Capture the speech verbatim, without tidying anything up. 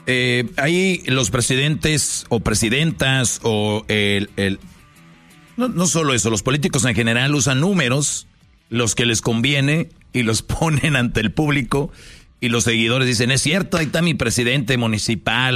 eh, ahí los presidentes o presidentas o el... el no, no solo eso, los políticos en general usan números, los que les conviene, y los ponen ante el público, y los seguidores dicen, es cierto, ahí está mi presidente municipal,